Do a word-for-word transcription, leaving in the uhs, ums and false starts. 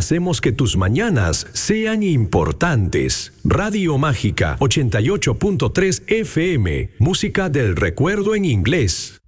hacemos que tus mañanas sean importantes. Radio Mágica ochenta y ocho punto tres F M, música del recuerdo en inglés.